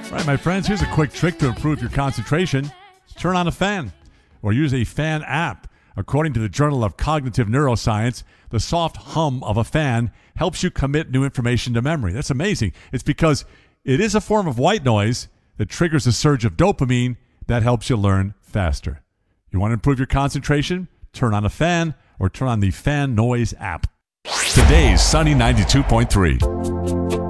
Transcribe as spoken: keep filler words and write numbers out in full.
All right, my friends, here's a quick trick to improve your concentration. Turn on a fan or use a fan app. According to the Journal of Cognitive Neuroscience, the soft hum of a fan helps you commit new information to memory. That's amazing. It's because it is a form of white noise that triggers a surge of dopamine that helps you learn faster. You want to improve your concentration? Turn on a fan or turn on the Fan Noise app. Today's Sunny ninety-two point three.